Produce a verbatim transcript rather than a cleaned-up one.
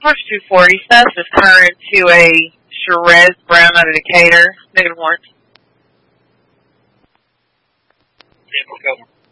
First two forty, that's is current to a Shiraz Brown out of Decatur, negative one. Tampa, cover.